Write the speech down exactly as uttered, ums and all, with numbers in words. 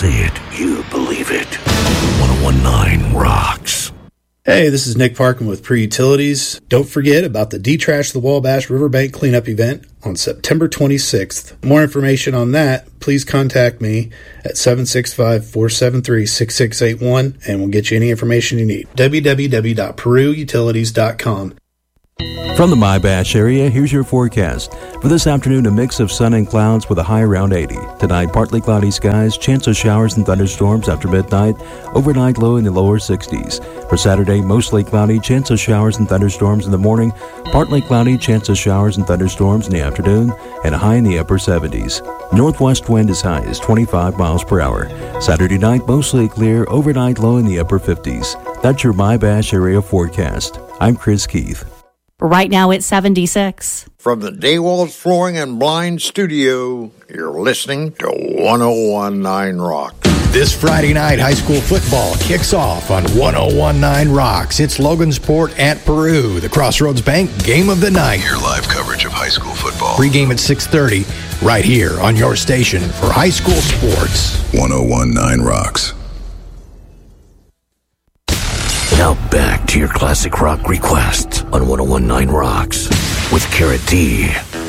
say it, you believe it. ten nineteen rocks. Hey, this is Nick Parkin with Pre-Utilities. Don't forget about the Detrash the Wabash Riverbank Cleanup event on September twenty-sixth. For more information on that, please contact me at seven six five, four seven three, six six eight one and we'll get you any information you need. w w w dot peru utilities dot com. From the My-Bash area, here's your forecast. For this afternoon, a mix of sun and clouds with a high around eighty. Tonight, partly cloudy skies, chance of showers and thunderstorms after midnight. Overnight, low in the lower sixties. For Saturday, mostly cloudy, chance of showers and thunderstorms in the morning. Partly cloudy, chance of showers and thunderstorms in the afternoon. And a high in the upper seventies. Northwest wind as high as twenty-five miles per hour. Saturday night, mostly clear, overnight, low in the upper fifties. That's your My-Bash area forecast. I'm Chris Keith. Right now it's seventy-six. From the Daywalls Flooring and Blind Studio, you're listening to ten nineteen Rock. This Friday night, high school football kicks off on ten nineteen Rocks. It's Logansport at Peru, the Crossroads Bank Game of the Night. Your live coverage of high school football. Pre-game at six thirty, right here on your station for high school sports. ten nineteen Rocks. Now back to your classic rock requests on ten nineteen Rocks with Carrot D.